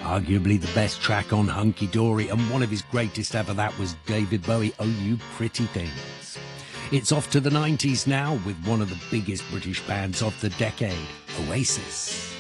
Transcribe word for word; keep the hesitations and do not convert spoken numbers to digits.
Arguably the best track on Hunky Dory, and one of his greatest ever, that was David Bowie, Oh You Pretty Things. It's off to the nineties now with one of the biggest British bands of the decade, Oasis.